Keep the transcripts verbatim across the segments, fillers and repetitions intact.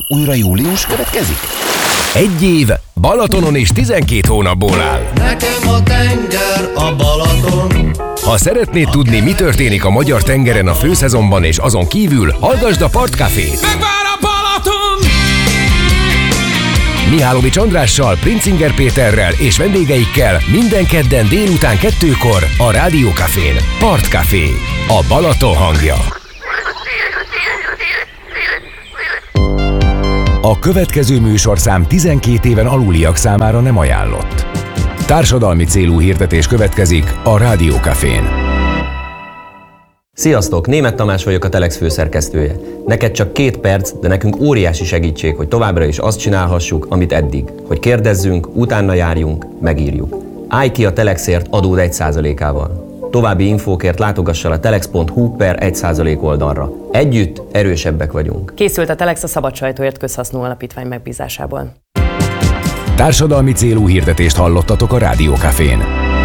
újra július következik? Egy év Balatonon és tizenkét hónapból áll. Nekem a tenger a Balaton. Ha szeretnéd tudni, mi történik a magyar tengeren a főszezonban és azon kívül, hallgasd a Partcafét. Megvár a Balaton! Mihálovics Andrással, Princinger Péterrel és vendégeikkel minden kedden délután kettőkor a Rádiókafén. Partcafé, a Balaton hangja. A következő műsorszám tizenkét éven aluliak számára nem ajánlott. Társadalmi célú hirdetés következik a Rádiókafén. Sziasztok, Németh Tamás vagyok, a Telex főszerkesztője. Neked csak két perc, de nekünk óriási segítség, hogy továbbra is azt csinálhassuk, amit eddig. Hogy kérdezzünk, utána járjunk, megírjuk. Állj ki a Telexért adód egy százalékával. További infókért látogass el a telex pont hu per egy százalék oldalra. Együtt erősebbek vagyunk. Készült a Telex a Szabad Sajtóért Közhasznú Alapítvány megbízásából. Társadalmi célú hirdetést hallottatok a Rádiókafén.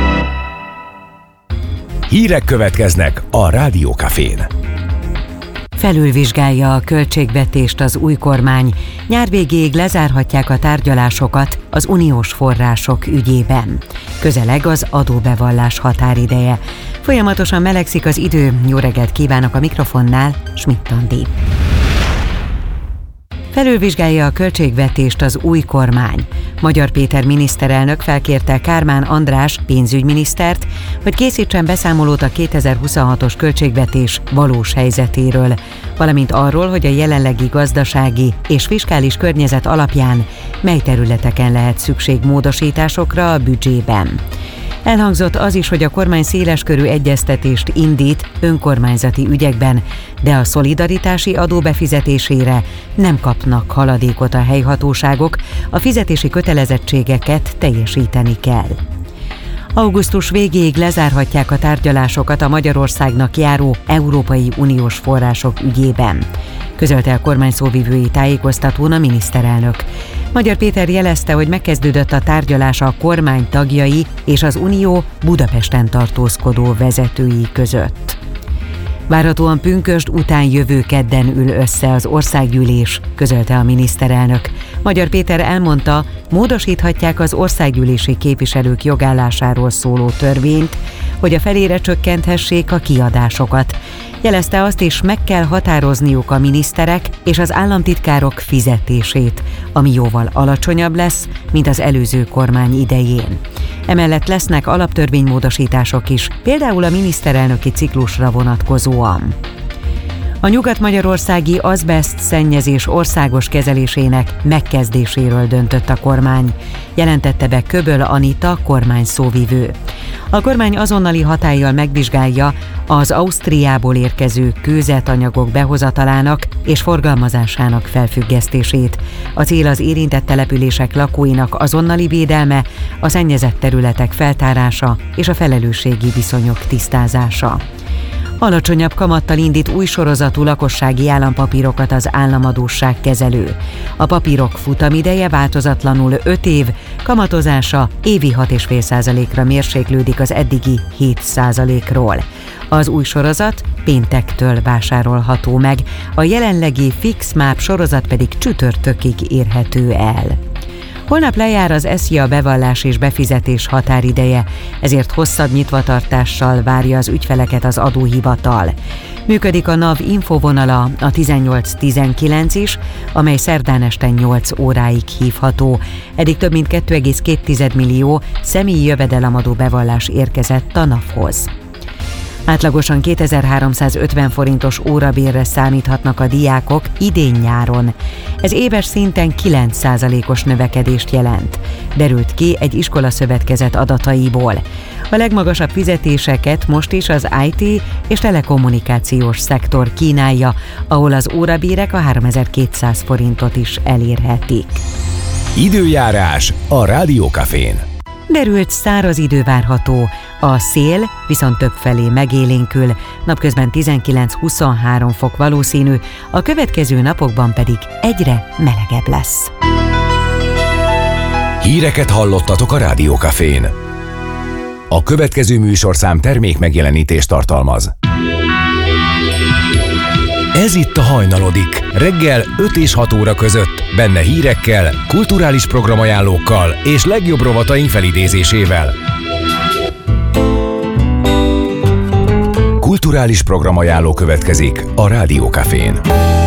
Hírek következnek a Rádiókafén. Felülvizsgálja a költségvetést az új kormány. Nyár végéig lezárhatják a tárgyalásokat az uniós források ügyében. Közeleg az adóbevallás határideje. Folyamatosan melegszik az idő. Jó reggelt kívánok, a mikrofonnál Schmidt Andi. Felülvizsgálja a költségvetést az új kormány. Magyar Péter miniszterelnök felkérte Kármán András pénzügyminisztert, hogy készítsen beszámolót a kétezer-huszonhatos költségvetés valós helyzetéről, valamint arról, hogy a jelenlegi gazdasági és fiskális környezet alapján mely területeken lehet szükség módosításokra a büdzsében. Elhangzott az is, hogy a kormány széleskörű egyeztetést indít önkormányzati ügyekben, de a szolidaritási adó befizetésére nem kapnak haladékot a helyhatóságok, a fizetési kötelezettségeket teljesíteni kell. Augusztus végéig lezárhatják a tárgyalásokat a Magyarországnak járó Európai Uniós források ügyében, közölte a kormány szóvivői tájékoztatón a miniszterelnök. Magyar Péter jelezte, hogy megkezdődött a tárgyalás a kormány tagjai és az Unió Budapesten tartózkodó vezetői között. Várhatóan pünkösd után jövő kedden ül össze az országgyűlés, közölte a miniszterelnök. Magyar Péter elmondta, módosíthatják az országgyűlési képviselők jogállásáról szóló törvényt, hogy a felére csökkenthessék a kiadásokat. Jelezte azt is, meg kell határozniuk a miniszterek és az államtitkárok fizetését, ami jóval alacsonyabb lesz, mint az előző kormány idején. Emellett lesznek alaptörvénymódosítások is, például a miniszterelnöki ciklusra vonatkozóan. A nyugat-magyarországi azbeszt szennyezés országos kezelésének megkezdéséről döntött a kormány, jelentette be Köböl Anita kormány szóvivő. A kormány azonnali hatállyal megvizsgálja az Ausztriából érkező kőzetanyagok behozatalának és forgalmazásának felfüggesztését. A cél az érintett települések lakóinak azonnali védelme, a szennyezett területek feltárása és a felelősségi viszonyok tisztázása. Alacsonyabb kamattal indít új sorozatú lakossági állampapírokat az államadósságkezelő. A papírok futamideje változatlanul öt év, kamatozása évi hat egész öt százalékra mérséklődik az eddigi hét százalékról. Az új sorozat péntektől vásárolható meg, a jelenlegi FixMap sorozat pedig csütörtökig érhető el. Holnap lejár az SZIA bevallás és befizetés határideje, ezért hosszabb nyitvatartással várja az ügyfeleket az adóhivatal. Működik a NAV infovonala, a tizennyolc tizenkilenc is, amely szerdán este nyolc óráig hívható. Eddig több mint két egész két millió személyi jövedelemadó bevallás érkezett a NAV-hoz. Átlagosan kétezer-háromszázötven forintos órabérre számíthatnak a diákok idén-nyáron. Ez éves szinten kilenc százalékos növekedést jelent, derült ki egy iskolaszövetkezet adataiból. A legmagasabb fizetéseket most is az i té és telekommunikációs szektor kínálja, ahol az órabérek a háromezer-kétszáz forintot is elérhetik. Időjárás a Rádiókafén. Derült száraz idő várható, a szél viszont többfelé megélénkül, napközben tizenkilenc-huszonhárom fok valószínű, a következő napokban pedig egyre melegebb lesz. Híreket hallottatok a Rádiókafén. A következő műsorszám termék megjelenítést tartalmaz. Ez itt a Hajnalodik. Reggel öt és hat óra között. Benne hírekkel, kulturális programajánlókkal és legjobb rovataink felidézésével. Kulturális programajánló következik a Rádió Cafén.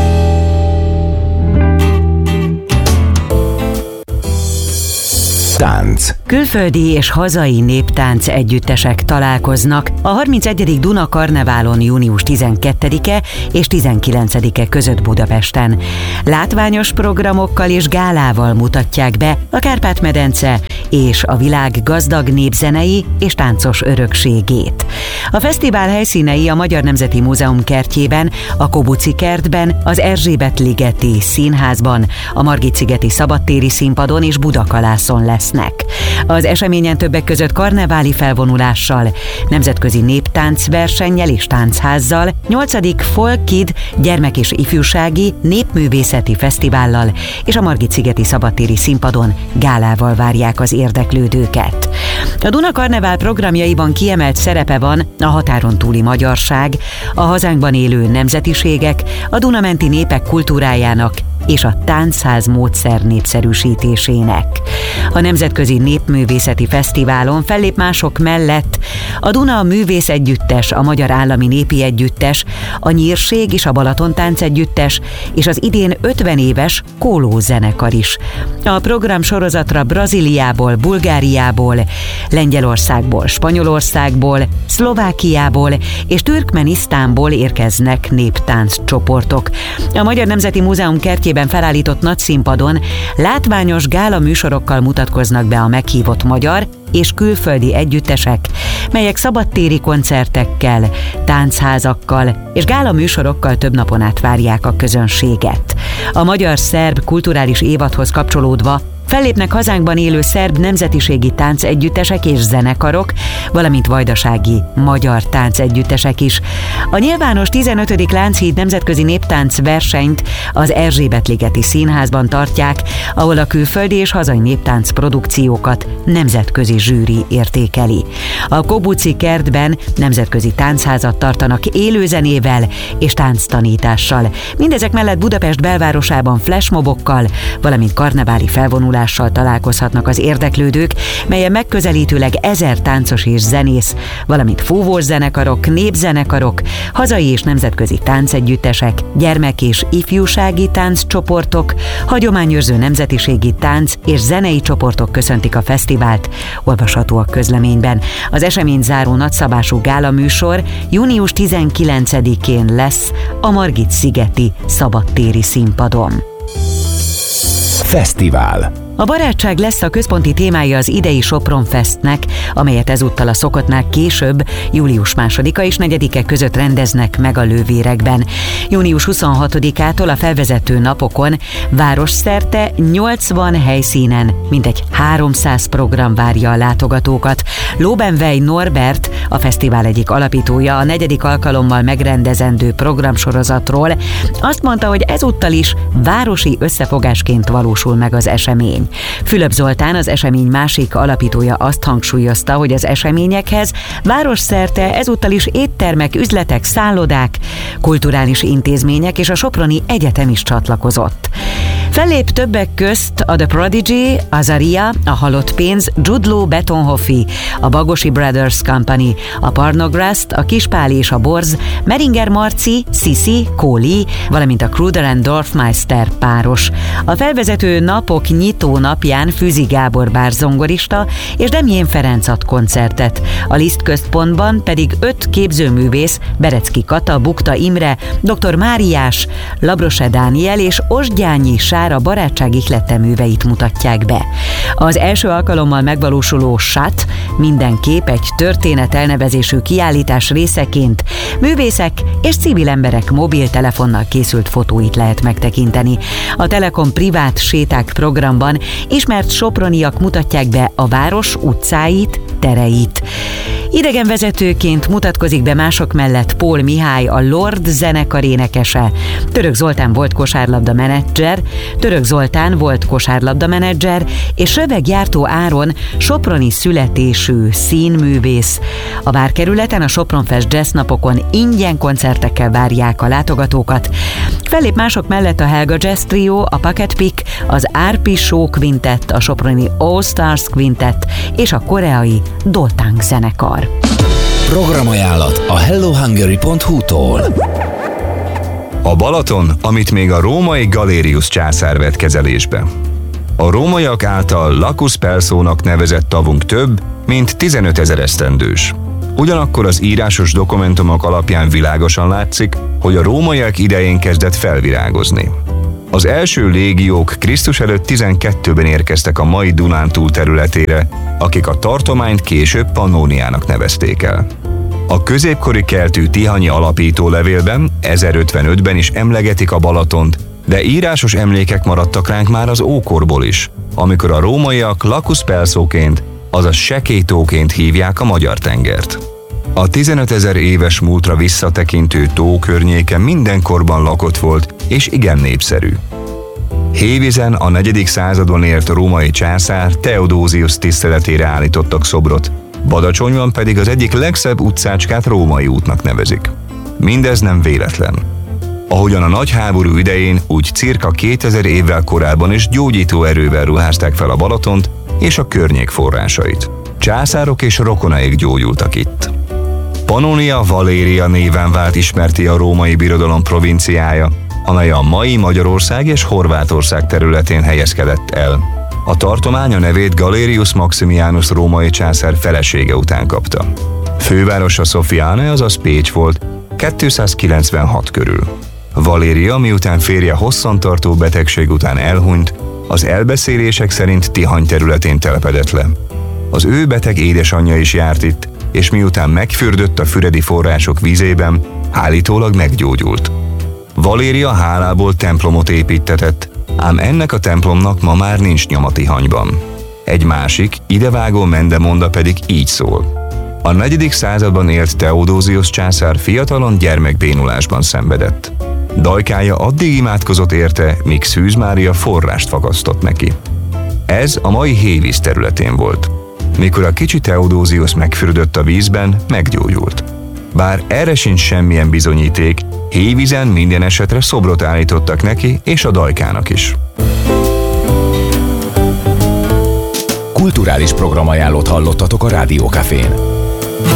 Tánc. Külföldi és hazai néptánc együttesek találkoznak a harmincegyedik Duna Karneválon június tizenkettedike és tizenkilencedike között Budapesten. Látványos programokkal és gálával mutatják be a Kárpát-medence és a világ gazdag népzenei és táncos örökségét. A fesztivál helyszínei a Magyar Nemzeti Múzeum kertjében, a Kobuci kertben, az Erzsébet-ligeti Színházban, a Margit-szigeti Szabadtéri Színpadon és Budakalászon lesznek. Az eseményen többek között karneváli felvonulással, nemzetközi néptáncversennyel és táncházzal, nyolcadik Folkid gyermek- és ifjúsági népművészeti fesztivállal és a Margit-szigeti Szabadtéri Színpadon gálával várják az érdeklődőket. A Duna Karnevál programjaiban kiemelt szerepe van a határon túli magyarság, a hazánkban élő nemzetiségek, a Dunamenti népek kultúrájának és a táncház módszer népszerűsítésének. A Nemzetközi Népművészeti Fesztiválon fellép mások mellett a Duna Művész Együttes, a Magyar Állami Népi Együttes, a Nyírség és a Balaton-tánc együttes és az idén ötven éves Kóló zenekar is. A program sorozatra Brazíliából, Bulgáriából, Lengyelországból, Spanyolországból, Szlovákiából és Türkmenisztánból érkeznek néptánc csoportok. A Magyar Nemzeti Múzeum kertjében felállított nagyszínpadon látványos gála műsorokkal mutatkoznak be a meghívott magyar és külföldi együttesek, melyek szabadtéri koncertekkel, tánchazakkal és gála műsorokkal több napon át várják a közönséget. A magyar-szerb kulturális évadhoz kapcsolódva fellépnek hazánkban élő szerb nemzetiségi táncegyüttesek és zenekarok, valamint vajdasági magyar táncegyüttesek is. A nyilvános tizenötödik Lánchíd nemzetközi néptánc versenyt az Erzsébet-ligeti Színházban tartják, ahol a külföldi és hazai néptánc produkciókat nemzetközi zsűri értékeli. A Kobuci kertben nemzetközi táncházat tartanak élőzenével és tánctanítással. Mindezek mellett Budapest belvárosában flashmobokkal, valamint karneváli felvonulással találkozhatnak az érdeklődők, melyen megközelítőleg ezer táncos és zenész, valamint fúvós zenekarok, népzenekarok, hazai és nemzetközi táncegyüttesek, gyermek- és ifjúsági tánccsoportok, hagyományőrző nemzetiségi tánc és zenei csoportok köszöntik a fesztivált, olvasható a közleményben. Az esemény záró nagyszabású gála műsor június tizenkilencedikén lesz a Margit-szigeti Szabadtéri Színpadon. Fesztivál. A barátság lesz a központi témája az idei Sopron Festnek, amelyet ezúttal a szokottnál később, július másodika és negyedike között rendeznek meg a Lővérekben. június huszonhatodikától a felvezető napokon városszerte nyolcvan helyszínen mintegy háromszáz program várja a látogatókat. Lóbenvej Norbert, a fesztivál egyik alapítója, a negyedik alkalommal megrendezendő programsorozatról azt mondta, hogy ezúttal is városi összefogásként valósul meg az esemény. Fülöp Zoltán, az esemény másik alapítója azt hangsúlyozta, hogy az eseményekhez városszerte ezúttal is éttermek, üzletek, szállodák, kulturális intézmények és a Soproni Egyetem is csatlakozott. Fellép többek közt a The Prodigy, Azaria, a Halott Pénz, Jude Law Betonhoffi, a Bagosi Brothers Company, a Parnograszt, a Kispál és a Borz, Meringer Marci, Sisi, Kóli, valamint a Kruder and Dorfmeister páros. A felvezető napok nyitó napján Füzi Gábor bárzongorista és Demjén Ferenc ad koncertet. A Liszt központban pedig öt képzőművész, Berecki Kata, Bukta Imre, dr. Máriás, Labrose Dániel és Osgyányi Sára barátság ihlette műveit mutatják be. Az első alkalommal megvalósuló Sat mindenképp egy történet elnevezésű kiállítás részeként művészek és civil emberek mobiltelefonnal készült fotóit lehet megtekinteni. A Telekom privát séták programban ismert soproniak mutatják be a város utcáit, háttereit. Idegenvezetőként mutatkozik be mások mellett Paul Mihály, a Lord zenekar énekese. Török Zoltán volt kosárlabda menedzser, Török Zoltán volt kosárlabda menedzser, és Röveg-Jártó Áron soproni születésű színművész. A várkerületen a Sopronfest Jazz napokon ingyen koncertekkel várják a látogatókat. Fellép mások mellett a Helga Jazz Trio, a Pocket Pick, az Árpi Show Quintet, a soproni All Stars Quintet és a koreai Doltang zenekar. Programajánlat a hello hungary pont hu-tól. A Balaton, amit még a római Galerius császár vett kezelésbe. A rómaiak által Lacus Pelsónak nevezett tavunk több, mint tizenötezer esztendős. Ugyanakkor az írásos dokumentumok alapján világosan látszik, hogy a rómaiak idején kezdett felvirágozni. Az első légiók Krisztus előtt tizenkettőben érkeztek a mai Dunántúl területére, akik a tartományt később Pannóniának nevezték el. A középkori keltű tihanyi alapító levélben ezerötvenötben is emlegetik a Balatont, de írásos emlékek maradtak ránk már az ókorból is, amikor a rómaiak Lacus Pelsóként, azaz sekélytóként hívják a Magyar-tengert. A tizenötezer éves múltra visszatekintő tó környéke mindenkorban lakott volt és igen népszerű. Hévízen a negyedik században ért római császár Theodosius tiszteletére állítottak szobrot, Badacsonyban pedig az egyik legszebb utcácskát Római útnak nevezik. Mindez nem véletlen. Ahogyan a nagy háború idején, úgy cirka kétezer évvel korábban is gyógyító erővel ruházták fel a Balatont és a környék forrásait. Császárok és rokonaik gyógyultak itt. Pannonia Valéria néven vált ismerté a római birodalom provinciája, amely a mai Magyarország és Horvátország területén helyezkedett el. A tartomány a nevét Galerius Maximianus római császár felesége után kapta. Fővárosa Sophiane, azaz Pécs volt, kétszázkilencvenhat körül. Valéria, miután férje hosszantartó betegség után elhunyt, az elbeszélések szerint Tihany területén telepedett le. Az ő beteg édesanyja is járt itt, és miután megfürdött a füredi források vízében, állítólag meggyógyult. Valéria hálából templomot építtetett, ám ennek a templomnak ma már nincs nyoma Tihanyban. Egy másik, idevágó mendemonda pedig így szól. A negyedik században élt Theodosius császár fiatalon gyermekbénulásban szenvedett. Dajkája addig imádkozott érte, míg Szűz Mária forrást fakasztott neki. Ez a mai Hévíz területén volt. Mikor a kicsi Theodosius megfürdött a vízben, meggyógyult. Bár erre sincs semmilyen bizonyíték, Hévízen minden esetre szobrot állítottak neki és a Dajkának is. Kulturális programajánlót hallottatok a Rádió Cafén.